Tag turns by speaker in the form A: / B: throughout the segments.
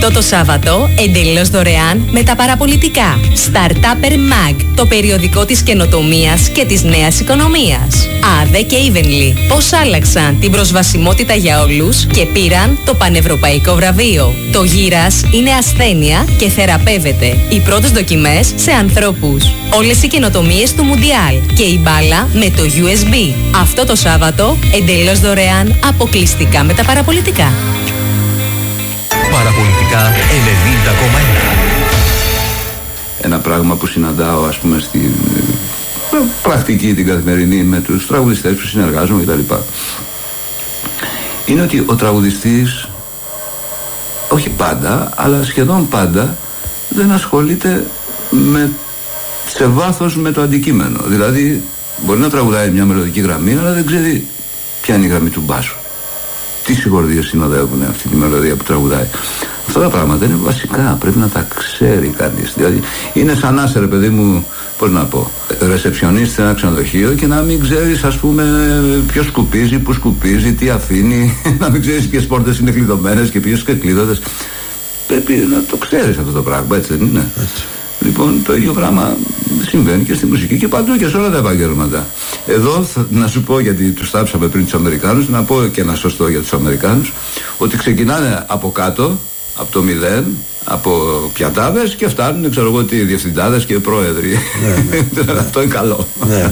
A: Αυτό το Σάββατο εντελώς δωρεάν με τα παραπολιτικά. Startupper Mag, το περιοδικό της καινοτομίας και της νέας οικονομίας. Άδε και Evenly, πώς άλλαξαν την προσβασιμότητα για όλους και πήραν το πανευρωπαϊκό βραβείο. Το γύρας είναι ασθένεια και θεραπεύεται. Οι πρώτες δοκιμές σε ανθρώπους. Όλες οι καινοτομίες του Μουντιάλ και η μπάλα με το USB. Αυτό το Σάββατο εντελώς δωρεάν αποκλειστικά με τα παραπολιτικά.
B: Παραπολιτικά 90,1.
C: Ένα πράγμα που συναντάω, ας πούμε, στην πρακτική την καθημερινή με τους τραγουδιστές που συνεργάζομαι κτλ. Είναι ότι ο τραγουδιστής, όχι πάντα, αλλά σχεδόν πάντα, δεν ασχολείται σε βάθος με το αντικείμενο. Δηλαδή, μπορεί να τραγουδάει μια μελωδική γραμμή, αλλά δεν ξέρει ποια είναι η γραμμή του μπάσου. Τι συγχορδίες συνοδεύουν αυτή τη μελωδία που τραγουδάει. Αυτά τα πράγματα είναι βασικά, πρέπει να τα ξέρει κανείς. Δηλαδή, είναι σαν να είσαι, ρε παιδί μου, πώς να πω, ρεσεψιονίστ σε ένα ξενοδοχείο και να μην ξέρεις, ας πούμε, ποιος σκουπίζει, που σκουπίζει, τι αφήνει, να μην ξέρεις ποιες πόρτες είναι κλειδωμένες και ποιες είναι κλείδωτες. Πρέπει να το ξέρεις αυτό το πράγμα, έτσι δεν είναι? Έτσι. Λοιπόν, το ίδιο πράγμα συμβαίνει και στη μουσική και παντού και σε όλα τα επαγγέλματα. Εδώ να σου πω, γιατί τους θάψαμε πριν τους Αμερικάνους, να πω και ένα σωστό για τους Αμερικάνους, ότι ξεκινάνε από κάτω, από το μηδέν, από πιατάδες και φτάνουν, ξέρω εγώ τι, διευθυντάδες και πρόεδροι. Ναι. Αυτό είναι καλό. Ναι.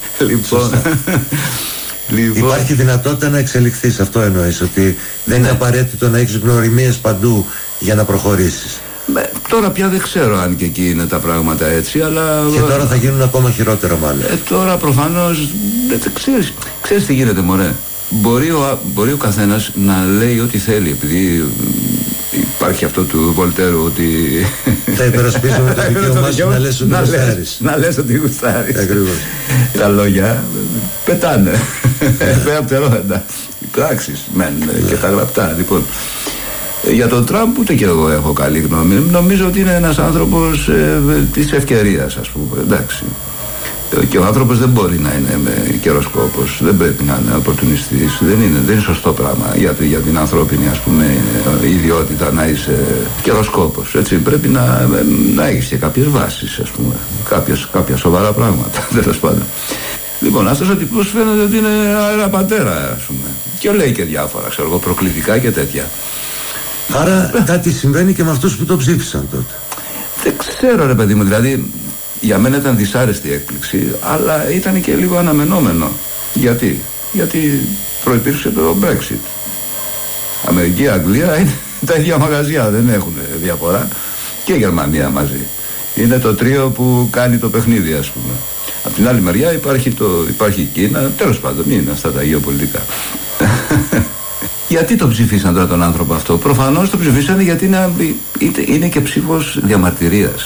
C: Λοιπόν,
D: υπάρχει δυνατότητα να εξελιχθείς, αυτό εννοείς, ότι δεν είναι απαραίτητο να έχεις γνωριμίες παντού για να προχωρήσεις.
C: Τώρα πια δεν ξέρω αν και εκεί είναι τα πράγματα έτσι, αλλά...
D: Και τώρα θα γίνουν ακόμα χειρότερο μάλλον.
C: Τώρα προφανώς, ξέρεις τι γίνεται, μωρέ. Μπορεί ο καθένας να λέει ό,τι θέλει, επειδή υπάρχει αυτό του Βολτέρου ότι...
D: Θα υπερασπίζουμε το δικαίωμά σου να λες ότι γουστάρεις.
C: Να λες ότι γουστάρεις.
D: Ακριβώς.
C: Τα λόγια πετάνε. Πέρα από τερόεντα. Οι πράξεις και τα γραπτά, λοιπόν. Για τον Τραμπ ούτε και εγώ έχω καλή γνώμη. Νομίζω ότι είναι ένας άνθρωπος της ευκαιρίας, ας πούμε. Εντάξει. Και ο άνθρωπος δεν μπορεί να είναι καιροσκόπος. Δεν πρέπει να είναι οπορτουνιστής. Δεν είναι σωστό πράγμα για την ανθρώπινη, ας πούμε, ιδιότητα να είσαι καιροσκόπος. Έτσι, πρέπει να έχεις και κάποιες βάσεις, ας πούμε. Κάποια σοβαρά πράγματα, τέλος πάντων. Λοιπόν, αυτός ο τύπος φαίνεται ότι είναι αέρα πατέρα, ας πούμε. Και λέει και διάφορα, ξέρω εγώ, προκλητικά και τέτοια.
D: Άρα κάτι συμβαίνει και με αυτούς που το ψήφισαν τότε.
C: Δεν ξέρω, ρε παιδί μου, δηλαδή για μένα ήταν δυσάρεστη έκπληξη, αλλά ήταν και λίγο αναμενόμενο. Γιατί προϋπήρξε το Brexit. Αμερική, Αγγλία είναι τα ίδια μαγαζιά, δεν έχουν διαφορά. Και Γερμανία μαζί. Είναι το τρίο που κάνει το παιχνίδι, ας πούμε. Από την άλλη μεριά υπάρχει η Κίνα, τέλος πάντων, είναι αυτά τα γεωπολιτικά. Γιατί το ψηφίσαν τώρα τον άνθρωπο αυτό? Προφανώς το ψηφίσανε γιατί είναι και ψήφος διαμαρτυρίας.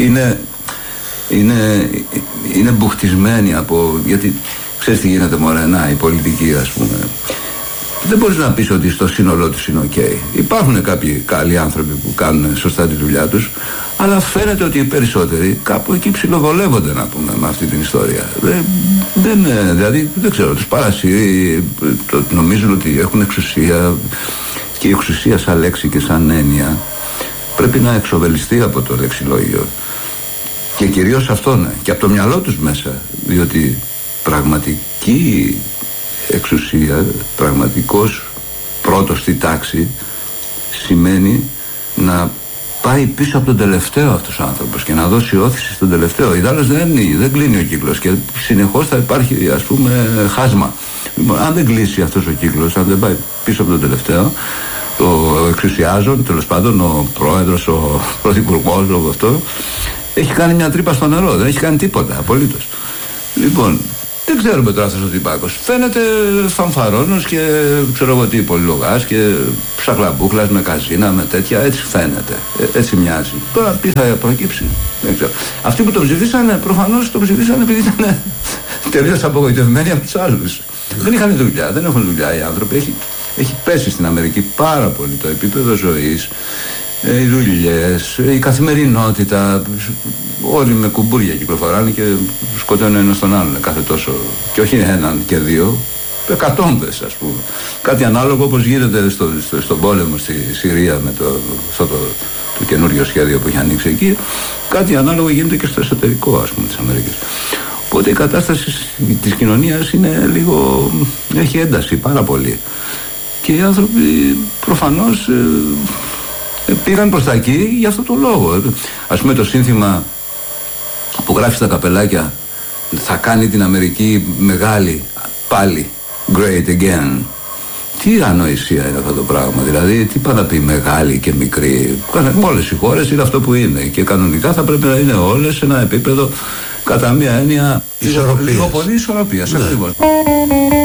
C: Είναι μπουχτισμένοι γιατί ξέρεις τι γίνεται, μωρέ, η πολιτική, ας πούμε. Δεν μπορείς να πεις ότι στο σύνολό τους είναι ok. Υπάρχουν κάποιοι καλοί άνθρωποι που κάνουν σωστά τη δουλειά τους, αλλά φαίνεται ότι οι περισσότεροι κάπου εκεί ψιλοβολεύονται, να πούμε, με αυτή την ιστορία. Δηλαδή δεν ξέρω, τους παρασύρει, νομίζουν ότι έχουν εξουσία, και η εξουσία σαν λέξη και σαν έννοια πρέπει να εξοβελιστεί από το λεξιλόγιο. Και κυρίως αυτό, ναι, και από το μυαλό τους μέσα, διότι πραγματική εξουσία, πραγματικός πρώτος στη τάξη, σημαίνει να πάει πίσω από τον τελευταίο αυτός ο άνθρωπος και να δώσει όθηση στον τελευταίο. Ιδάλλως δεν κλείνει ο κύκλος και συνεχώς θα υπάρχει, ας πούμε, χάσμα. Αν δεν κλείσει αυτός ο κύκλος, αν δεν πάει πίσω από τον τελευταίο, ο εξουσιάζων, τέλος πάντων ο πρόεδρος, ο πρωθυπουργός, αυτό, έχει κάνει μια τρύπα στο νερό, δεν έχει κάνει τίποτα απολύτως. Λοιπόν, δεν ξέρουμε τώρα αυτός ο τυπάκος. Φαίνεται φανφαρώνος και ξέρω εγώ τι, πολυλογάς και ψακλαμπούκλας με καζίνα, με τέτοια. Έτσι φαίνεται. Έτσι μοιάζει. Τώρα τι θα προκύψει, δεν ξέρω. Αυτοί που το ψηφίσανε, προφανώς το ψηφίσανε επειδή ήταν τελείως απογοητευμένοι από τους άλλους. Δεν είχαν δουλειά, δεν έχουν δουλειά οι άνθρωποι. Έχει πέσει στην Αμερική πάρα πολύ το επίπεδο ζωής. Οι δουλειές, η καθημερινότητα, όλοι με κουμπούρια κυκλοφοράνε και σκοτώνουν ένας τον άλλον κάθε τόσο, και όχι έναν και δύο, εκατόμβες, ας πούμε. Κάτι ανάλογο όπως γίνεται στον πόλεμο στη Συρία με το καινούριο σχέδιο που έχει ανοίξει εκεί. Κάτι ανάλογο γίνεται και στο εσωτερικό, ας πούμε, της Αμερικής. Οπότε η κατάσταση της κοινωνίας είναι λίγο, έχει ένταση πάρα πολύ. Και οι άνθρωποι προφανώς πήγαν προς τα εκεί για αυτό τον λόγο. Ας πούμε το σύνθημα που γράφει στα καπελάκια θα κάνει την Αμερική μεγάλη πάλι, great again. Τι ανοησία είναι αυτό το πράγμα, δηλαδή τι πάει να πει μεγάλη και μικρή. Όλες οι χώρες είναι αυτό που είναι και κανονικά θα πρέπει να είναι όλες σε ένα επίπεδο κατά μία έννοια λίγο πολύ ισορροπίας, ακριβώς.